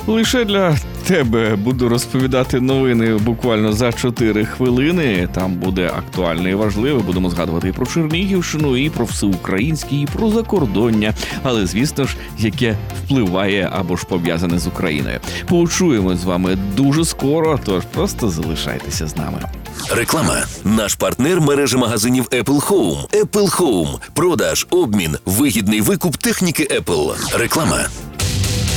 Лише для тебе буду розповідати новини буквально за 4 хвилини. Там буде актуальне і важливе. Будемо згадувати і про Чернігівщину, і про всеукраїнське, і про закордоння. Але, звісно ж, яке впливає або ж пов'язане з Україною. Почуємось з вами дуже скоро, тож просто залишайтеся з нами. Реклама. Наш партнер – мережа магазинів Apple Home. Apple Home. Продаж, обмін, вигідний викуп техніки Apple. Реклама.